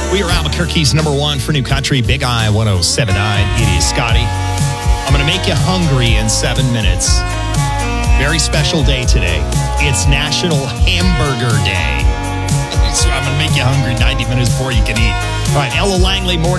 We are Albuquerque's number one for new country, Big I 107.9. It is Scotty. I'm going to make you hungry in 7 minutes. Very special day today. It's National Hamburger Day. So I'm going to make you hungry 90 minutes before you can eat. All right, Ella Langley, morning.